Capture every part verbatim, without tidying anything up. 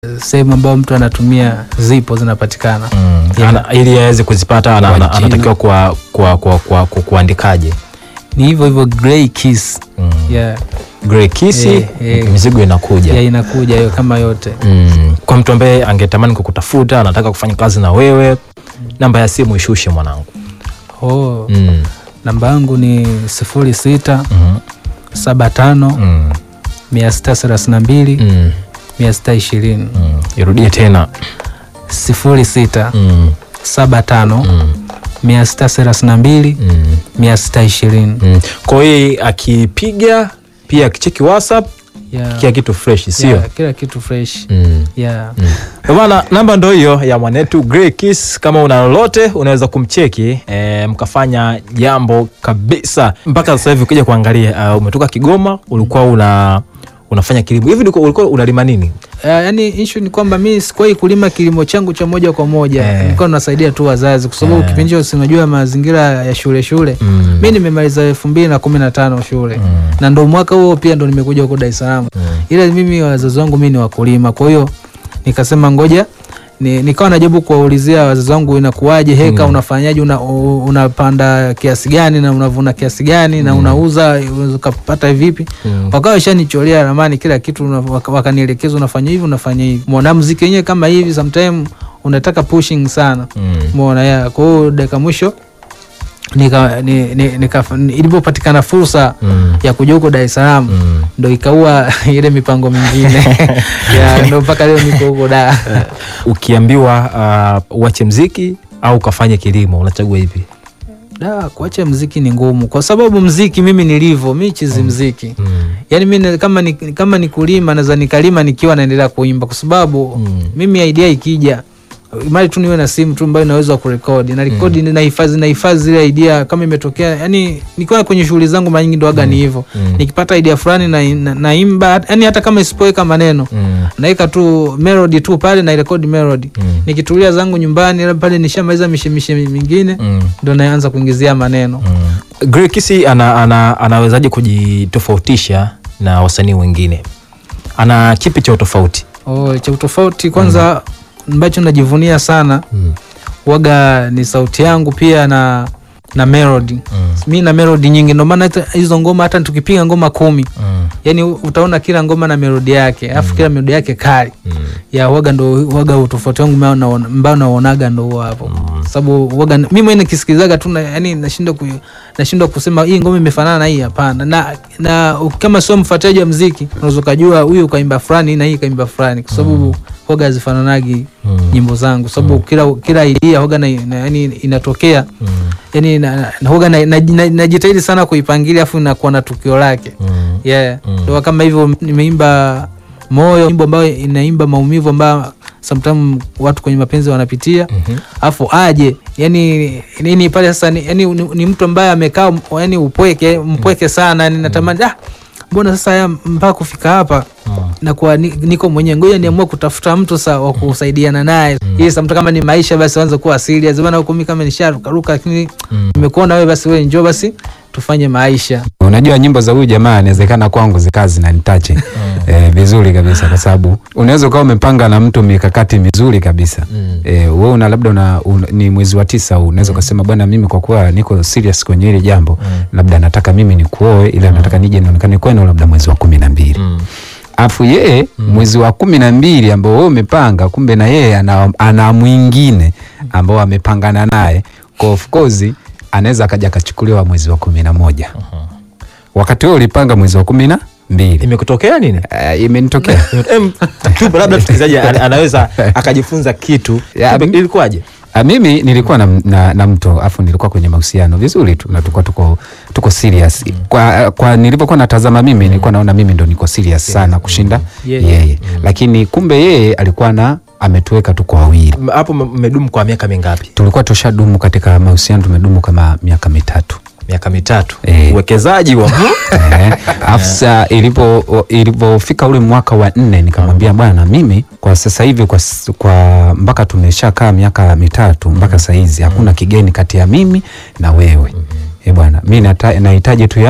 sehemu ambayo mtu anatumia zipo zinapatikana. Mm. Yeah. Ili aweze kuzipata anatakiwa kwa kwa kwa kwa kuandikaje? Ni hivyo hivyo Grey Kiss. Mm. Yeah. Grey Kiss, eh, eh, mizigo inakuja. Yeah, inakuja hiyo kama yote. Mm. Kwa mtu ambaye angetamani kukutafuta, anataka kufanya kazi na wewe, mm. namba ya simu ishushe mwanangu. Oh. Mm. Namba yangu ni sifuri sita mm. saba tano mm. mia sita thelathini na mbili mm. mia sita ishirini. Mm. Irudie tena. sifuri sita mm. saba tano mm. mia sita thelathini na mbili mm. mia sita ishirini. Mm. Kwa hiyo akipiga pia akicheki WhatsApp, yeah. Kila kitu fresh, sio? Yeah, kila kitu fresh. Mm. Yeah. Mm. Bwana, namba ndio hiyo ya mwanetu Grey Kiss. Kama una lolote unaweza kumcheki, e, mkafanya jambo kabisa. Mpaka sasa hivi ukija kuangalia, uh, umetoka Kigoma, ulikuwa una unafanya kilimo. Hivi ndiko ulikuwa unalima nini? Uh, yani issue ni kwamba mimi sikuwahi kulima kilimo changu cha moja kwa moja. Eh. Nilikuwa nasaidia tu wazazi kwa sababu eh. kipindi hicho sinajua mazingira ya shule shule. Mm. Mimi nimemaliza elfu mbili na kumi na tano shule. Mm. Na ndo mwaka huo pia ndo nimekuja huko Dar es Salaam. Mm. Ila mimi wazazi wangu mimi ni wakulima. Kwa hiyo nikasema ngoja ni nikawa najaribu kuwaulizia wazazi wangu inakuaje heka, mm. unafanyaje, una, unapanda kiasi gani na unavuna kiasi gani, mm. na unauza ukapata vipi. Mm. Wakawa washanichorea ramani kila kitu, wakanielekeza unafanya hivi unafanya hivi. Muona muziki wenyewe kama hivi sometimes unataka pushing sana. Muona. Mm. ya kwa hiyo dakika mwisho nika ni, ni, nika ilipopatikana fursa, mm. ya kuja huko Dar es Salaam, mm. ndo ikaua ile mipango mingine. Ya ndo mpaka leo niko huko Dar. Ukiambiwa uh, uache muziki au kafanye kilimo, unachagua ipi? Da, kuacha muziki ni ngumu kwa sababu muziki mimi nilivyo, mimi chizi muziki. Mm. Yaani mimi kama ni, kama ni kulima naweza nikalima nikiwa naendelea kuimba kwa sababu, mm. mimi idea ikija mali tu niwe na simu tu ambayo inaweza kurekodi na rekodi, mm. na hifadhi na hifadhi ile idea kama imetokea. Yani nikiwa kwenye shughuli zangu mara nyingi ndo waga, mm. ni hivyo. Mm. Nikipata idea fulani na naimba na yani hata kama isipoweka maneno, mm. naika tu melody tu pale na rekodi melody. Mm. Nikitulia zangu nyumbani pale nishamaliza mishemishe mingine, mm. ndo naanza kuingizia maneno. Mm. Grey Kiss ana, ana anawezaje kujitofautisha na wasanii wengine? Ana kipi cha tofauti? Oh, cha tofauti kwanza, mm. ambacho najivunia sana, mm. waga ni sauti yangu pia na na melody. Mm. Mimi na melody nyingi, ndio maana hizo ngoma hata tukipiga ngoma kumi, mm. yani utaona kila ngoma na melody yake, afu, mm. kila melody yake kali. Mm. Ya waga ndo waga utofauti wangu mbao naonaga ndo hapo. Mm. Sababu waga mimi mwenyewe nikisikilizaga tu yani nashindwa ku, nashindwa kusema hii ngoma imefanana na hii, hapana. Na na kama sio mfuataji wa muziki unaweza kujua huyu kaimba fulani na hii kaimba fulani kwa sababu, mm. waga zifananagi, mm. nyimbo zangu sababu, mm. kila kila idea waga na, na yani inatokea, mm. yani na waga najitahidi na, na sana kuipangilia afu inakuwa na tukio lake. Mm. Yeah. Ndio, mm. kama hivyo nimeimba Moyo, nyimbo ambayo inaimba maumivu ambayo sometimes watu kwenye mapenzi wanapitia. Mm-hmm. Afu aje yani nini pale sasa ni, yani ni, ni mtu ambaye amekaa yani upweke mpweke sana, yani natamani, mm. ah mbona sasa ya mpaka kufika hapa, mm. na kwa niko mwenyewe, ngoja niamue kutafuta mtu sasa wa kusaidiana naye. Mm. Ili sasa mtu kama ni maisha basi anze kuwa serious, bwana huko mimi kama nisharuka ruka, lakini nimekuona, mm. wewe basi wewe njoo basi tufanye maisha. Unajua nyimbo za huyu jamaa inawezekana kwangu zikazi na nitache eh, vizuri kabisa kwa sababu unaweza ukawa umepanga na mtu mikakati mizuri kabisa. Mm. Eh, wewe una labda una, un, ni mwezi wa tisa huu unaweza kusema, mm. bwana mimi kwa kuwa niko serious kwenye hili jambo, mm. labda nataka mimi nikuoe, ila, mm. nataka nije nionekane kwenu labda mwezi wa kumi na mbili. Mm. Afu yeye, mm. mwezi wa kumi na mbili ambao wewe umepanga, kumbe na yeye ana, ana mwingine ambao amepangana naye, kwa of course anaweza akaja akachukuliwa mwezi wa kumi na moja. Uh-huh. Wakati wewe ulipanga mwezi wa kumi na mbili. Imekutokea nini? Uh, imenitokea. Tupo labda msikilizaji anaweza akajifunza kitu. Ilikuwaje? Uh, mimi nilikuwa na, na, na mtu afu nilikuwa kwenye mahusiano vizuri tu na tulikuwa tuko tuko serious. Mm. Kwa kwa nilipokuwa natazama mimi, mm. nilikuwa naona mimi ndo niko serious, yes. sana kushinda yeye. Yeah. Yeah. Mm. Lakini kumbe yeye alikuwa na ametuweka tu kwa wawili. Hapo mmedumu kwa miaka mingapi? Tulikuwa tushadumu katika mahusiano, tumedumu kama miaka mitatu. Miaka mitatu. E. Uwekezaji wa. Eh. Afsa ilipo ilipofika ule mwaka wa nne nikamwambia, bwana mimi kwa sasa hivi kwa kwa mpaka tumeshakaa miaka mitatu mpaka saa hizi hakuna kigeni kati ya mimi na wewe. Mm-hmm. Eh bwana, mimi nahitaji tu ya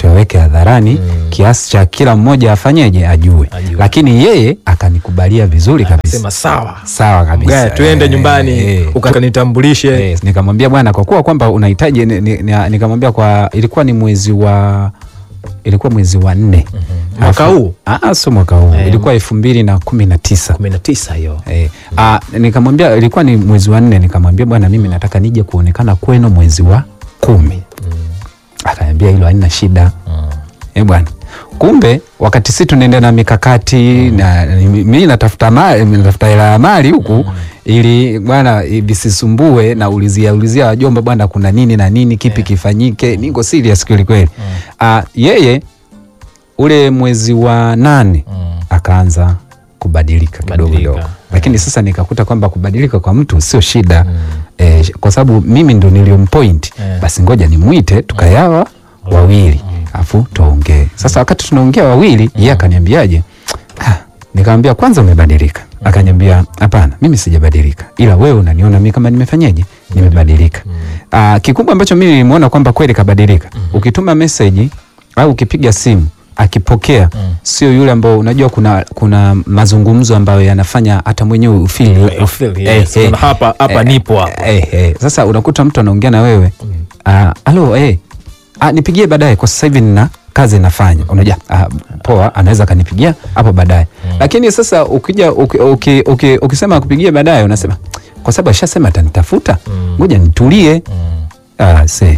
tuyaweke hadharani mm. kiasi cha kila mmoja afanyeje ajue. Ajue. Lakini yeye akanikubalia vizuri kabisa. Sema sawa. Sawa kabisa. Mga, tuende nyumbani e, ukanitambulishe. E, nikamwambia bwana kwa kuwa kwamba unahitaji nikamwambia kwa ilikuwa ni mwezi wa ilikuwa mwezi wa nne. Mm-hmm. Mwaka huu? Ah, sio mwaka huu. E, ilikuwa elfu mbili na kumi na tisa. kumi na tisa hiyo. Eh, ah, nikamwambia ilikuwa ni mwezi wa nne, nikamwambia bwana mimi nataka nije kuonekana kwenu mwezi wa kumi. Mm. Akaniambia hilo halina shida. Mm. Eh bwana. Kumbe wakati sisi tunaenda na mikakati mm. na mimi natafuta mali, natafuta hela ya mali huku mm. ili bwana visisumbue na ulizia ulizia wajomba bwana kuna nini na nini kipi yeah. kifanyike. Niko serious kweli kweli. Mm. Ah, yeye ule mwezi wa nane mm. akaanza kubadilika kidogo kidogo. Lakini sasa nikakuta kwamba kubadilika kwa mtu sio shida. Mm. Eh, kwa sababu mimi ndo niliompoint. Yeah. Basi ngoja nimuite tukayawa mm. wawili. Mm. Afu tuongee. Sasa wakati tunaongea wawili, mm. yeye akaniambiaje? Ah, nikamwambia kwanza umebadilika. Mm. Akaniambia hapana, mimi sijabadilika. Ila wewe unaniona mimi kama nimefanyaje? Nimebadilika. Mm. Ah, kikubwa ambacho mimi nilimuona kwamba kweli kabadilika. Mm. Ukituma message au ukipiga simu akipokea mm. sio yule ambao unajua kuna kuna mazungumzo ambayo yanafanya hata mwenyewe ufeel ufeel yes. eh, eh, hapa hapa eh, nipo hapa eh, eh. Sasa unakuta mtu anaongea na wewe mm. ah, alo eh ah, nipigie baadaye kwa sasa hivi nina kazi nafanya. Unajua ah, poa, anaweza kanipigia hapo baadaye. Mm. Lakini sasa ukija ukisema uki, uki, uki kupigia baadaye unasema kwa sababu ashasema atanitafuta, ngoja mm. nitulie. Mm. Ah, see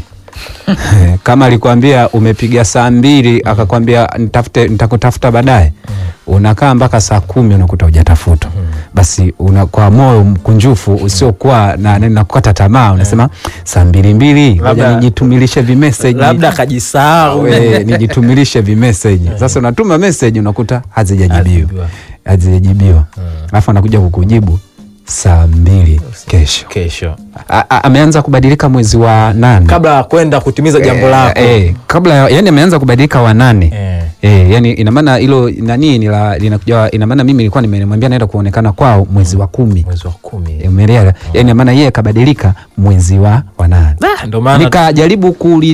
kama alikwambia umepiga saa mbili mm. akakwambia nitafute nitakutafuta baadaye mm. unakaa mpaka saa kumi unakuta hujatafuta. Mm. Basi una kwa moyo mkunjufu usiokuwa na na kukata tamaa unasema mm. saa mbili mbili ngoja nijitumilishe vi message, labda kajisahau eh nijitumilishe vi message. Sasa unatuma message unakuta hazijajibiwa hazijajibiwa alafu anakuja kukujibu saa mbili kesho. Kesho. A, a, ameanza kubadilika mwezi wa nane. Kabla kwenda kutimiza jambo lako. Eh, eh, kabla yani ameanza kubadilika wa nane. Eh, eh yani ina maana hilo nani ni la linakuja ina maana mimi nilikuwa nimemwambia naenda kuonekana kwao mwezi wa kumi. Mwezi wa kumi. Eh, umeelewa? Oh. Yani ina maana yeye kabadilika mwezi wa wa nane. Ah, ndio maana nikajaribu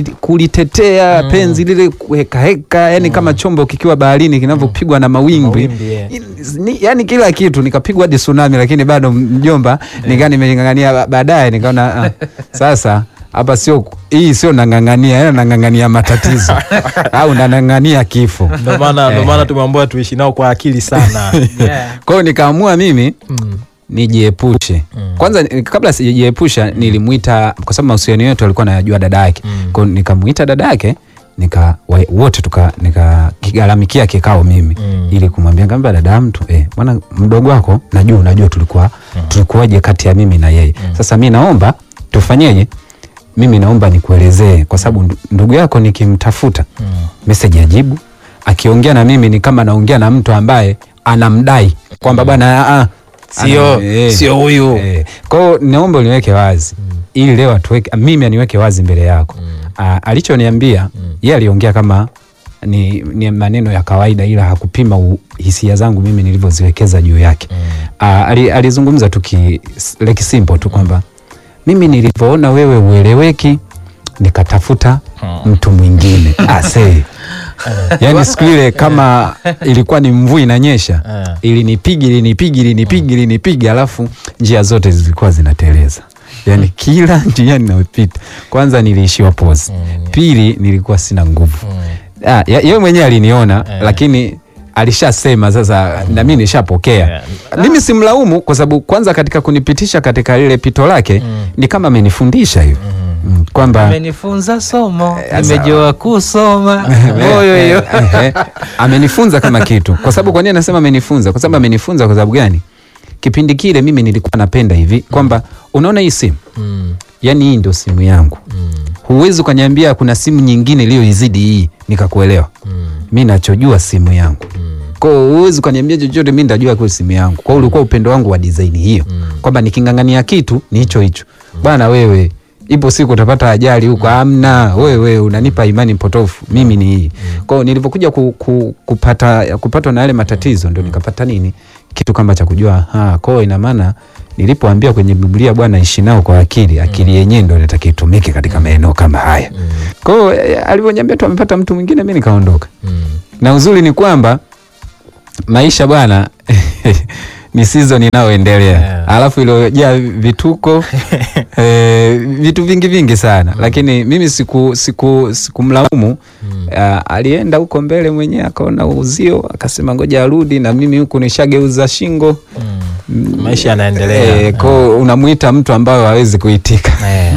kulitetea mm. penzi lile kuheka heka yani mm. kama chombo kikiwa baharini kinavyopigwa na mawimbi. Yeah. Yani kila kitu nikapigwa hadi tsunami lakini bado mjomba yeah. Nikaa nimengangania baadaye nikaona ah, sasa hapa sio hii sio nangangania yana nangangania matatizo au nangangania kifo. Ndio maana ndio maana tumeambiwa tuishi nao kwa akili sana. Yeah. Kwa hiyo nikaamua mimi mm. nijiepushe. Mm. Kwanza kabla sijiepusha mm. nilimuita kwa sababu mahusiano yetu alikuwa anajua dada yake. Mm. Kwa hiyo nikamuita dada yake nika wote tuka nikakigalamikia kikao mimi mm. ili kumwambia ngamba dada mtu eh bwana mdogo wako najua unajua tulikuwa mm. tulikuwaje kati ya mimi na yeye. Mm. Sasa mimi naomba tufanyeje? Mimi naomba nikuelezee kwa sababu ndugu yako nikimtafuta mm. message ajibu, akiongea na mimi ni kama naongea na mtu ambaye anamdai kwamba bwana ah sio eh, sio huyu. Eh. Kwa hiyo naomba uniweke wazi mm. ili leo tuweke mimi aniweke wazi mbele yako. Mm. Uh, alichoniambia mm. yeye aliongea kama ni, ni maneno ya kawaida ila hakupima u, hisia zangu mimi nilivyoziwekeza juu yake. Mm. Uh, alizungumza tu ki like simple tu kwamba mimi nilivyoona wewe ueleweki nikatafuta hmm. mtu mwingine. Ase. Yaani siku ile kama ilikuwa ni mvua inanyesha ili nipigi ili nipigi ili nipigi ili nipigi alafu njia zote zilikuwa zinateleza. Yaani kila njia ninayopita kwanza niliishiwa pause. Mm. Pili nilikuwa sina nguvu. Mm. Ah, yeye mwenyewe aliniona yeah. lakini alishasema sasa mm. na mimi nishapokea. Yeah. Mimi simlaumu kwa sababu kwanza katika kunipitisha katika lile pito lake mm. ni kama amenifundisha hiyo. Mm. Mm. Kwamba amenifunza somo, nimejua kusoma. Moyo hiyo. Amenifunza kama kitu. Kwa sababu kwa nini anasema amenifunza? Kwa sababu amenifunza kwa sababu gani? Kipindi kile mimi nilikuwa napenda hivi kwamba unaona hii simu mm. yani hii ndio simu yangu. Mm. Huwezi ukaniambia kuna simu nyingine iliyoizidi hii nikakuelewa. Mm. Mimi nachojua simu yangu. Mm. Kwa hiyo huwezi ukaniambia chochote mimi ndajua kwa simu yangu. Kwa hiyo ulikuwa upendo wangu wa design hiyo. Mm. Kwamba nikingangania kitu ni hicho hicho. Mm. Bwana wewe ipo siku utapata ajali huko. Amna wewe unanipa imani potofu. Mimi ni hii. Mm. Kwa hiyo nilipokuja ku, ku, kupata kupatwa na yale matatizo ndio nikapata nini? Kitu kama cha kujua ha kwa ina maana nilipoambia kwenye Biblia Bwana ishi nao kwa akili, akili yenyewe ndio inataka itumike katika maeneo kama haya. Mm. Kwa hiyo alivyoniambia tu amepata mtu mwingine, mimi nikaondoka. Mm. Na uzuri ni kwamba maisha bwana ni season inayoendelea. Yeah. Alafu iliyojaa vituko e, vitu vingi vingi sana. Mm. Lakini mimi siku siku sikumlaumu. Mm. Uh, alienda huko mbele mwenyewe akaona uzio akasema ngoja arudi, na mimi huku nishageuza shingo. Mm. Mm. Maisha yanaendelea. E, kwa yeah. Unamuita mtu ambaye hawezi kuitika.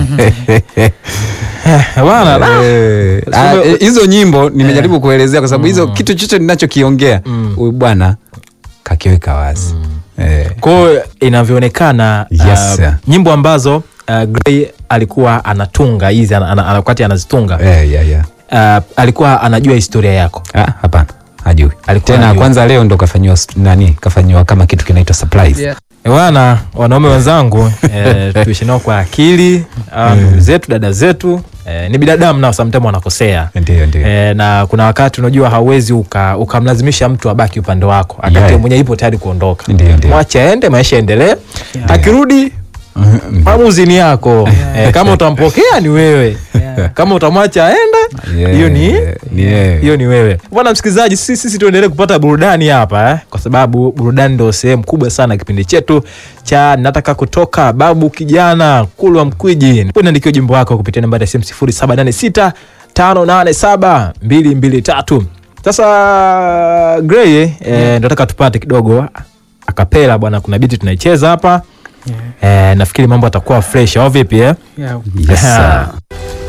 Bwana hizo e, nyimbo nimejaribu kuelezea kwa sababu hizo mm. kitu chochote ninachokiongea huyu mm. bwana kakiweka wazi. Mm. Eh. Kwa inavyoonekana yes, uh, nyimbo ambazo uh, Gray alikuwa anatunga hizi wakati anazitunga eh, yeah, yeah. Uh, alikuwa anajua historia yako? Ah, hapana, hajui. Tena hajui. Kwanza leo ndo kafanywa nani, kafanywa kama kitu kinaitwa surprise. Yeah. Bwana, wanaume wenzangu eh, tuishi nao kwa akili, ndugu zetu, dada zetu, eh, ni binadamu nao sometimes wanakosea. Ndio ndio. Eh, na kuna wakati unajua hauwezi ukamlazimisha uka mtu abaki upande wako. Akati yeah. mwenye ipo tayari kuondoka. Mwache aende, maisha endelee. Yeah. Akirudi maamuzi ni yako. Yeah. Eh, kama utampokea ni wewe. Yeah. Kama utamwacha aende, hiyo yeah. ni hiyo yeah. ni wewe. Bwana msikilizaji, sisi sisi tuendelee kupata burudani hapa eh, kwa sababu burudani ndio sehemu kubwa sana kipindi chetu cha Nataka Kutoka. Babu kijana Kulwa Mkwiji, unaandikia jimbo wako kupitia nambari ya simu sifuri saba nane sita tano nane saba mbili mbili tatu. Sasa Gray eh, yeah. nataka tupate kidogo akapela bwana, kuna biti tunaicheza hapa. Yeah. Eh, nafikiri mambo atakuwa fresh au vipi eh? Yeah. Yes sir.